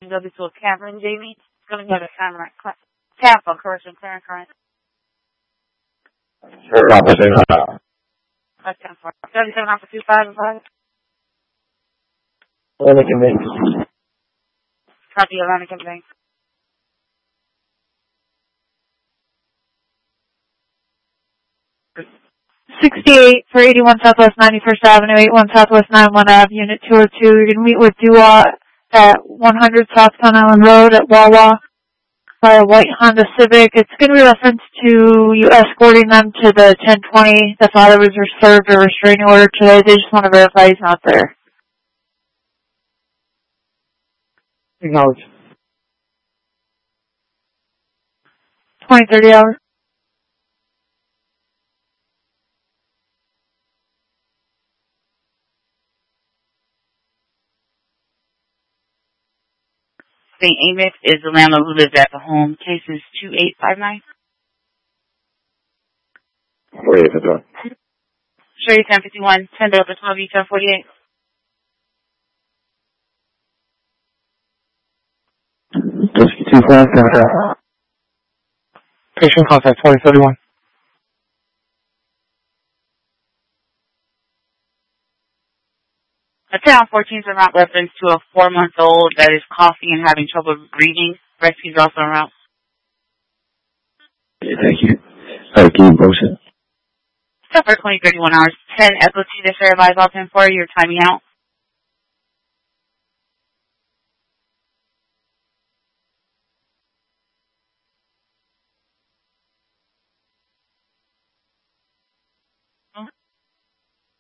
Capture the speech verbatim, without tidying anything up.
go to a Cameron, Jamie. It's going to go to Cameron. Tampa, correction, Clarence current. Opposite. That's ten four. thirty-seven off for two five and five. Atlantic and Bank. Copy Atlantic and Bank. sixty-eight for eighty-one Southwest ninety-first Avenue, eighty-one Southwest ninety-one Ave, Unit two oh two. You're going to meet with Dua at one hundred South Penn Island Road at Wawa by a white Honda Civic. It's going to be reference to you escorting them to the ten twenty. The father was served a restraining order today. They just want to verify he's not there. Acknowledge. twenty, thirty hours. Saint Amos is the landlord who lives at the home. Case is two eight five nine. forty-eight fifty-one. Sherry ten fifty-one, ten Delta twelve E ten forty-eight. two five, contact. Patient contact twenty thirty-one. A town fourteen is a route reference to a four-month-old that is coughing and having trouble breathing. Rescue's also en route. Okay, thank you. Uh, can you post it? So for twenty, thirty-one hours, ten Echo two to Fairvise, all ten four, you're timing out.